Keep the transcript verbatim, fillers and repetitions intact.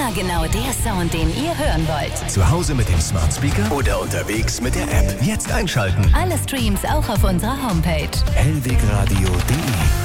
Immer genau der Sound, den ihr hören wollt. Zu Hause mit dem Smart Speaker oder unterwegs mit der App. Jetzt einschalten. Alle Streams auch auf unserer Homepage. hellwegradio punkt de